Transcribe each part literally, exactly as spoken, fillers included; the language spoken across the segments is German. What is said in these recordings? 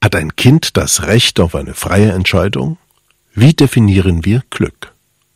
Hat ein Kind das Recht auf eine freie Entscheidung? Wie definieren wir Glück?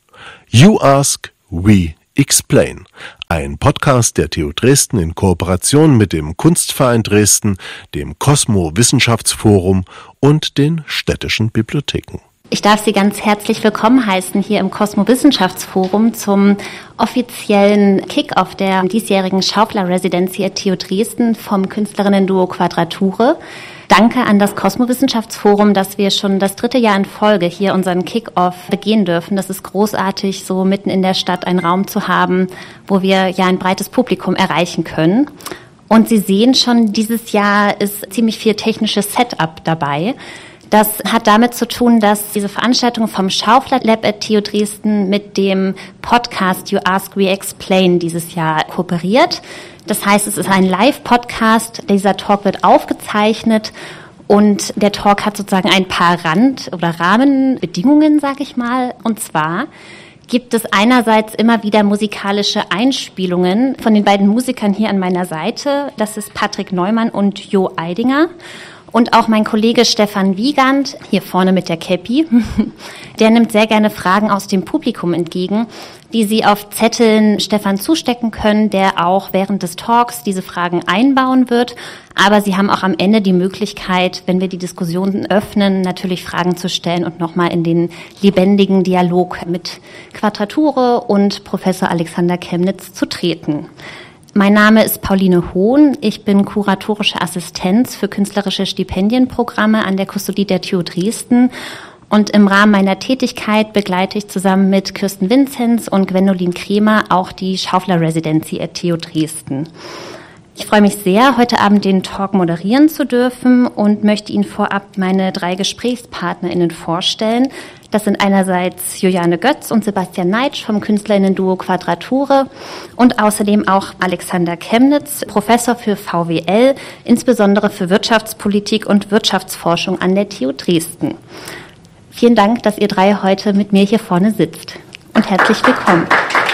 You Ask, We Explain. Ein Podcast der T U Dresden in Kooperation mit dem Kunstverein Dresden, dem Cosmo Wissenschaftsforum und den städtischen Bibliotheken. Ich darf Sie ganz herzlich willkommen heißen hier im Cosmo Wissenschaftsforum zum offiziellen Kick-Off der diesjährigen Schaufler Residency at T U Dresden vom Künstlerinnen-Duo Quadrature. Danke an das Cosmo Wissenschaftsforum, dass wir schon das dritte Jahr in Folge hier unseren Kick-Off begehen dürfen. Das ist großartig, so mitten in der Stadt einen Raum zu haben, wo wir ja ein breites Publikum erreichen können. Und Sie sehen schon, dieses Jahr ist ziemlich viel technisches Setup dabei. Das hat damit zu tun, dass diese Veranstaltung vom Schaufler Lab at T U Dresden mit dem Podcast You Ask, We Explain dieses Jahr kooperiert. Das heißt, es ist ein Live-Podcast. Dieser Talk wird aufgezeichnet und der Talk hat sozusagen ein paar Rand- oder Rahmenbedingungen, sage ich mal. Und zwar gibt es einerseits immer wieder musikalische Einspielungen von den beiden Musikern hier an meiner Seite. Das ist Patrick Neumann und Jo Eidinger. Und auch mein Kollege Stefan Wiegand, hier vorne mit der Käppi, der nimmt sehr gerne Fragen aus dem Publikum entgegen, die Sie auf Zetteln Stefan zustecken können, der auch während des Talks diese Fragen einbauen wird. Aber Sie haben auch am Ende die Möglichkeit, wenn wir die Diskussionen öffnen, natürlich Fragen zu stellen und nochmal in den lebendigen Dialog mit Quadrature und Professor Alexander Chemnitz zu treten. Mein Name ist Pauline Hohn. Ich bin kuratorische Assistenz für künstlerische Stipendienprogramme an der Kustodie der T U Dresden. Und im Rahmen meiner Tätigkeit begleite ich zusammen mit Kirsten Vinzenz und Gwendolin Kremer auch die Schaufler Residency at T U Dresden. Ich freue mich sehr, heute Abend den Talk moderieren zu dürfen und möchte Ihnen vorab meine drei GesprächspartnerInnen vorstellen. Das sind einerseits Juliane Götz und Sebastian Neitsch vom KünstlerInnen-Duo Quadrature und außerdem auch Alexander Chemnitz, Professor für V W L, insbesondere für Wirtschaftspolitik und Wirtschaftsforschung an der T U Dresden. Vielen Dank, dass ihr drei heute mit mir hier vorne sitzt und herzlich willkommen.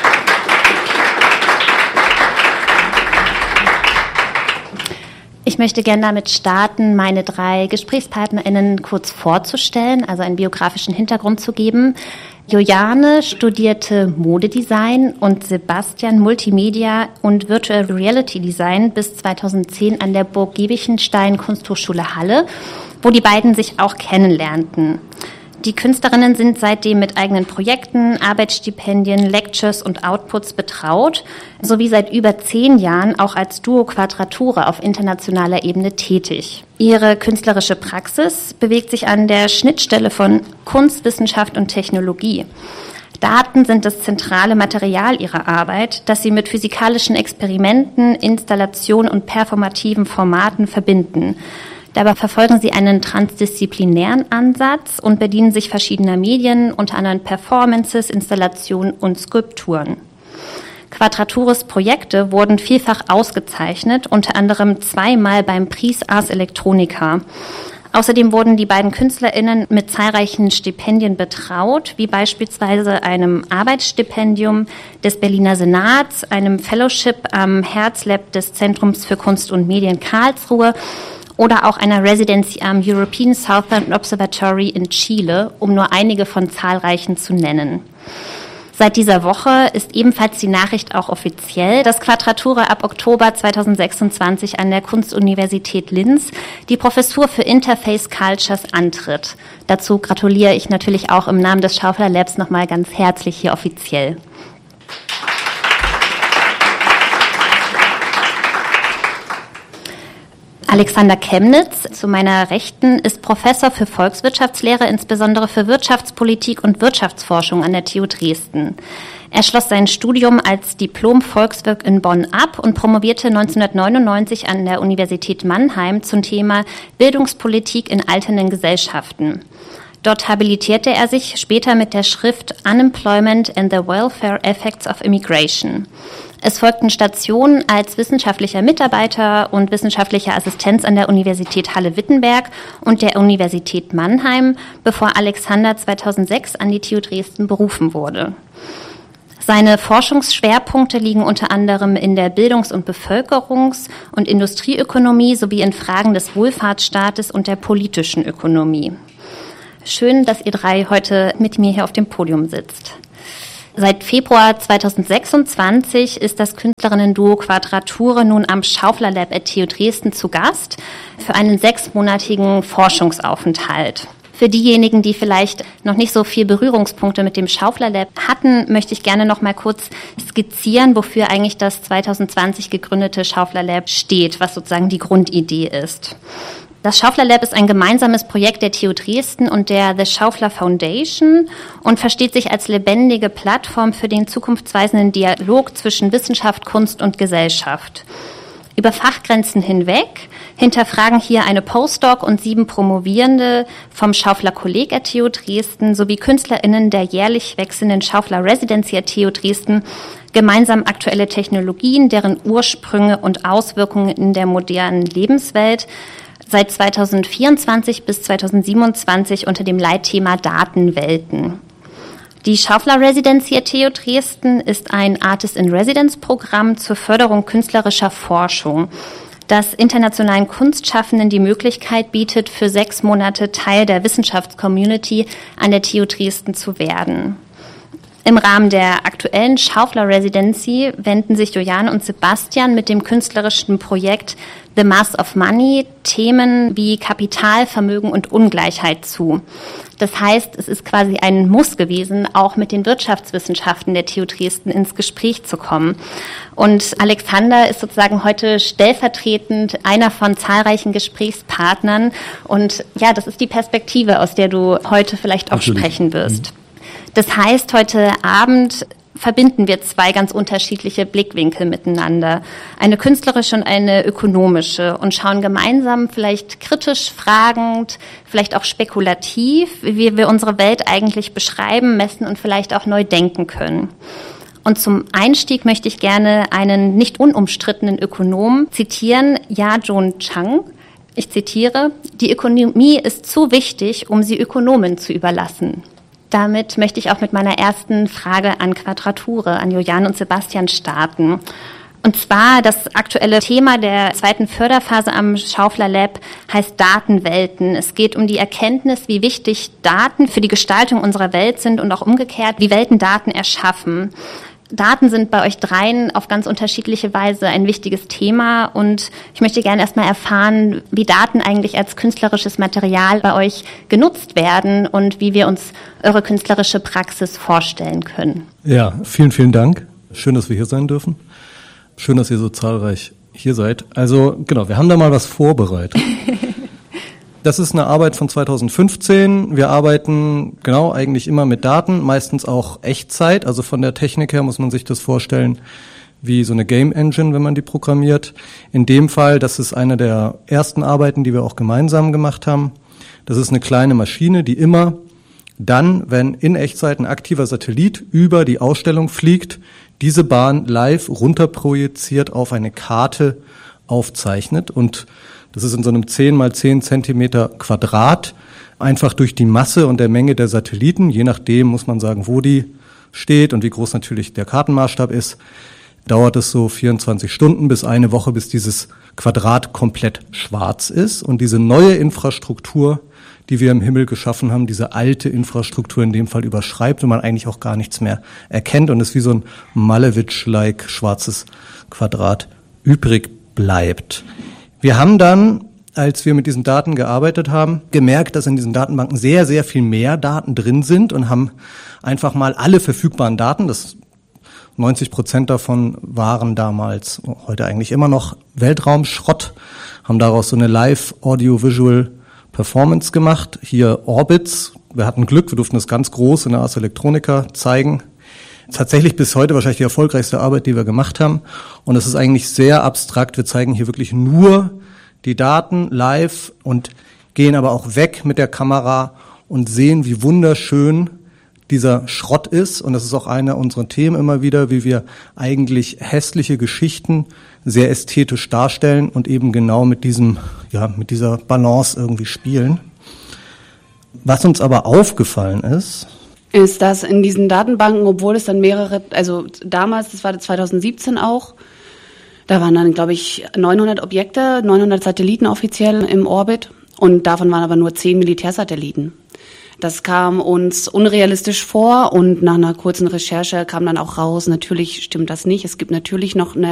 Ich möchte gerne damit starten, meine drei GesprächspartnerInnen kurz vorzustellen, also einen biografischen Hintergrund zu geben. Juliane studierte Modedesign und Sebastian Multimedia und Virtual Reality Design bis zweitausendzehn an der Burg Giebichenstein Kunsthochschule Halle, wo die beiden sich auch kennenlernten. Die Künstlerinnen sind seitdem mit eigenen Projekten, Arbeitsstipendien, Lectures und Outputs betraut, sowie seit über zehn Jahren auch als Duo Quadrature auf internationaler Ebene tätig. Ihre künstlerische Praxis bewegt sich an der Schnittstelle von Kunst, Wissenschaft und Technologie. Daten sind das zentrale Material ihrer Arbeit, das sie mit physikalischen Experimenten, Installationen und performativen Formaten verbinden. Dabei verfolgen sie einen transdisziplinären Ansatz und bedienen sich verschiedener Medien, unter anderem Performances, Installationen und Skulpturen. Quadratures Projekte wurden vielfach ausgezeichnet, unter anderem zweimal beim Prix Ars Electronica. Außerdem wurden die beiden KünstlerInnen mit zahlreichen Stipendien betraut, wie beispielsweise einem Arbeitsstipendium des Berliner Senats, einem Fellowship am Herzlab des Zentrums für Kunst und Medien Karlsruhe oder auch einer Residency am European Southern Observatory in Chile, um nur einige von zahlreichen zu nennen. Seit dieser Woche ist ebenfalls die Nachricht auch offiziell, dass Quadrature ab Oktober zweitausendsechsundzwanzig an der Kunstuniversität Linz die Professur für Interface Cultures antritt. Dazu gratuliere ich natürlich auch im Namen des Schaufler Labs nochmal ganz herzlich hier offiziell. Alexander Chemnitz, zu meiner Rechten, ist Professor für Volkswirtschaftslehre, insbesondere für Wirtschaftspolitik und Wirtschaftsforschung an der T U Dresden. Er schloss sein Studium als Diplom-Volkswirt in Bonn ab und promovierte neunzehnhundertneunundneunzig an der Universität Mannheim zum Thema Bildungspolitik in alternden Gesellschaften. Dort habilitierte er sich später mit der Schrift Unemployment and the Welfare Effects of Immigration. Es folgten Stationen als wissenschaftlicher Mitarbeiter und wissenschaftlicher Assistenz an der Universität Halle-Wittenberg und der Universität Mannheim, bevor Alexander zweitausendsechs an die T U Dresden berufen wurde. Seine Forschungsschwerpunkte liegen unter anderem in der Bildungs- und Bevölkerungs- und Industrieökonomie sowie in Fragen des Wohlfahrtsstaates und der politischen Ökonomie. Schön, dass ihr drei heute mit mir hier auf dem Podium sitzt. Seit Februar zweitausendsechsundzwanzig ist das Künstlerinnen-Duo Quadrature nun am Schaufler Lab at T U Dresden zu Gast für einen sechsmonatigen Forschungsaufenthalt. Für diejenigen, die vielleicht noch nicht so viel Berührungspunkte mit dem Schaufler Lab hatten, möchte ich gerne noch mal kurz skizzieren, wofür eigentlich das zweitausendzwanzig gegründete Schaufler Lab steht, was sozusagen die Grundidee ist. Das Schaufler Lab ist ein gemeinsames Projekt der T U Dresden und der The Schaufler Foundation und versteht sich als lebendige Plattform für den zukunftsweisenden Dialog zwischen Wissenschaft, Kunst und Gesellschaft. Über Fachgrenzen hinweg hinterfragen hier eine Postdoc und sieben Promovierende vom Schaufler Kolleg at T U Dresden sowie KünstlerInnen der jährlich wechselnden Schaufler Residency at T U Dresden gemeinsam aktuelle Technologien, deren Ursprünge und Auswirkungen in der modernen Lebenswelt seit zweitausendvierundzwanzig bis zweitausendsiebenundzwanzig unter dem Leitthema Datenwelten. Die Schaufler Residency at T U Dresden ist ein Artist-in-Residence-Programm zur Förderung künstlerischer Forschung, das internationalen Kunstschaffenden die Möglichkeit bietet, für sechs Monate Teil der Wissenschaftscommunity an der T U Dresden zu werden. Im Rahmen der aktuellen Schaufler Residency wenden sich Juliane und Sebastian mit dem künstlerischen Projekt The Mass of Money Themen wie Kapital, Vermögen und Ungleichheit zu. Das heißt, es ist quasi ein Muss gewesen, auch mit den Wirtschaftswissenschaften der T U Dresden ins Gespräch zu kommen. Und Alexander ist sozusagen heute stellvertretend einer von zahlreichen Gesprächspartnern. Und ja, das ist die Perspektive, aus der du heute vielleicht auch Natürlich. sprechen wirst. Das heißt, heute Abend verbinden wir zwei ganz unterschiedliche Blickwinkel miteinander, eine künstlerische und eine ökonomische, und schauen gemeinsam vielleicht kritisch, fragend, vielleicht auch spekulativ, wie wir unsere Welt eigentlich beschreiben, messen und vielleicht auch neu denken können. Und zum Einstieg möchte ich gerne einen nicht unumstrittenen Ökonom zitieren, Ja-Jun Chang. Ich zitiere: Die Ökonomie ist zu wichtig, um sie Ökonomen zu überlassen. Damit möchte ich auch mit meiner ersten Frage an Quadrature, an Juliane und Sebastian starten. Und zwar das aktuelle Thema der zweiten Förderphase am Schaufler Lab heißt Datenwelten. Es geht um die Erkenntnis, wie wichtig Daten für die Gestaltung unserer Welt sind und auch umgekehrt, wie Welten Daten erschaffen. Daten sind bei euch dreien auf ganz unterschiedliche Weise ein wichtiges Thema, und ich möchte gerne erstmal erfahren, wie Daten eigentlich als künstlerisches Material bei euch genutzt werden und wie wir uns eure künstlerische Praxis vorstellen können. Ja, vielen, vielen Dank. Schön, dass wir hier sein dürfen. Schön, dass ihr so zahlreich hier seid. Also genau, wir haben da mal was vorbereitet. Das ist eine Arbeit von zweitausendfünfzehn. Wir arbeiten genau eigentlich immer mit Daten, meistens auch Echtzeit. Also von der Technik her muss man sich das vorstellen wie so eine Game Engine, wenn man die programmiert. In dem Fall, das ist eine der ersten Arbeiten, die wir auch gemeinsam gemacht haben. Das ist eine kleine Maschine, die immer dann, wenn in Echtzeit ein aktiver Satellit über die Ausstellung fliegt, diese Bahn live runterprojiziert auf eine Karte aufzeichnet. Und das ist in so einem zehn mal zehn Zentimeter Quadrat, einfach durch die Masse und der Menge der Satelliten, je nachdem muss man sagen, wo die steht und wie groß natürlich der Kartenmaßstab ist, dauert es so vierundzwanzig Stunden bis eine Woche, bis dieses Quadrat komplett schwarz ist. Und diese neue Infrastruktur, die wir im Himmel geschaffen haben, diese alte Infrastruktur in dem Fall überschreibt und man eigentlich auch gar nichts mehr erkennt und es wie so ein Malevich-like schwarzes Quadrat übrig bleibt. Wir haben dann, als wir mit diesen Daten gearbeitet haben, gemerkt, dass in diesen Datenbanken sehr, sehr viel mehr Daten drin sind und haben einfach mal alle verfügbaren Daten, das neunzig Prozent davon waren damals, heute eigentlich immer noch Weltraumschrott, haben daraus so eine Live-Audio-Visual-Performance gemacht. Hier Orbits, wir hatten Glück, wir durften das ganz groß in der Ars Electronica zeigen. Tatsächlich bis heute wahrscheinlich die erfolgreichste Arbeit, die wir gemacht haben. Und es ist eigentlich sehr abstrakt. Wir zeigen hier wirklich nur die Daten live und gehen aber auch weg mit der Kamera und sehen, wie wunderschön dieser Schrott ist. Und das ist auch einer unserer Themen immer wieder, wie wir eigentlich hässliche Geschichten sehr ästhetisch darstellen und eben genau mit diesem, ja, mit dieser Balance irgendwie spielen. Was uns aber aufgefallen ist, ist, dass in diesen Datenbanken, obwohl es dann mehrere, also damals, das war zwanzig siebzehn auch, da waren dann, glaube ich, neunhundert Objekte, neunhundert Satelliten offiziell im Orbit und davon waren aber nur zehn Militärsatelliten. Das kam uns unrealistisch vor und nach einer kurzen Recherche kam dann auch raus, natürlich stimmt das nicht. Es gibt natürlich noch eine